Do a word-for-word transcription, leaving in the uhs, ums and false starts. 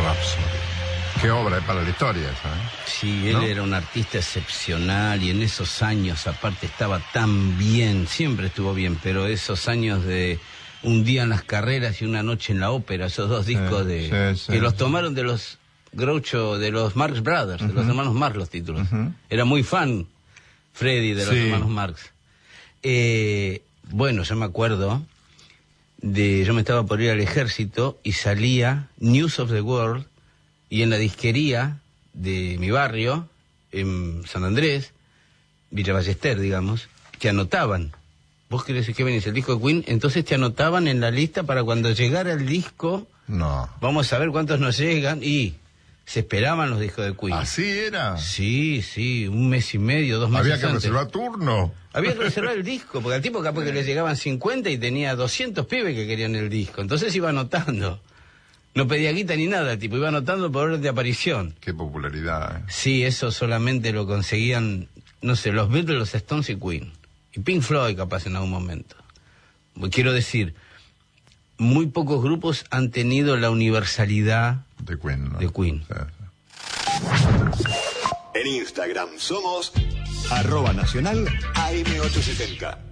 Rhapsody. Qué obra es para la historia esa, ¿eh? Sí, él ¿no? era un artista excepcional y en esos años aparte estaba tan bien, siempre estuvo bien, pero esos años de Un día en las carreras y Una noche en la ópera, esos dos discos sí, de sí, sí. que los tomaron de los Groucho, de los Marx Brothers, uh-huh. de los hermanos Marx los títulos. Uh-huh. Era muy fan Freddy de los sí. hermanos Marx. Eh, bueno, yo me acuerdo de, yo me estaba por ir al ejército y salía News of the World y en la disquería de mi barrio, en San Andrés, Villa Ballester, digamos, te anotaban. Vos querés que venís el disco de Queen, entonces te anotaban en la lista para cuando llegara el disco. No. Vamos a ver cuántos nos llegan y se esperaban los discos de Queen. ¿Así era? Sí, sí, un mes y medio, dos meses Había que antes. reservar turno. Había que reservar el disco, porque al tipo capaz que le llegaban cincuenta y tenía doscientos pibes que querían el disco. Entonces iba anotando. No pedía guita ni nada, el tipo iba anotando por orden de aparición. Qué popularidad, ¿eh? Sí, eso solamente lo conseguían, no sé, los Beatles, los Stones y Queen. Y Pink Floyd capaz en algún momento. Quiero decir, muy pocos grupos han tenido la universalidad de Queen, ¿no? De Queen. Sí, sí. En Instagram somos arroba nacional A M ochocientos setenta.